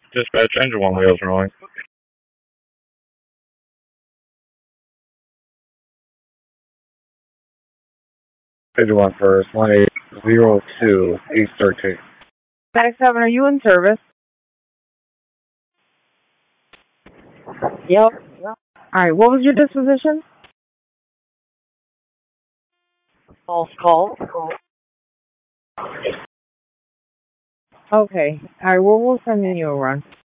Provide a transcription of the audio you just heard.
Dispatch, engine one wheels rolling. Engine one first, 1802, East 13. Medic 7, are you in service? Yep. Alright, what was your disposition? False call. Okay. Alright, we'll send you a run.